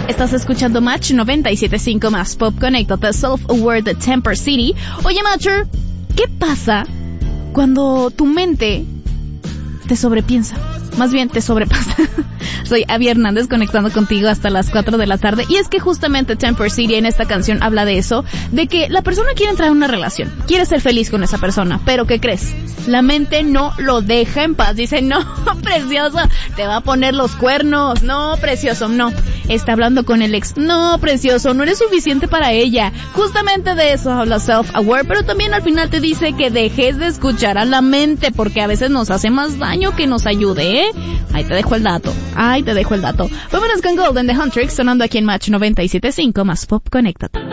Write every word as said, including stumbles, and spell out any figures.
Estás escuchando Match noventa y siete punto cinco más Pop. Conéctate, Self-Aware de Temper City. Oye, Matcher, ¿qué pasa cuando tu mente te sobrepiensa? Más bien te sobrepasa. Soy Abby Hernández conectando contigo hasta las cuatro de la tarde. Y es que justamente Temper City en esta canción habla de eso, de que la persona quiere entrar en una relación, quiere ser feliz con esa persona, pero ¿qué crees? La mente no lo deja en paz. Dice, no, precioso, te va a poner los cuernos. No, precioso, no. Está hablando con el ex. No, precioso, no eres suficiente para ella. Justamente de eso habla Self-Aware, pero también al final te dice que dejes de escuchar a la mente, porque a veces nos hace más daño que nos ayude, ¿eh? Ahí te dejo el dato. Ahí te dejo el dato. Vámonos con Golden de Huntrix sonando aquí en Match noventa y siete punto cinco más Pop. Conéctate.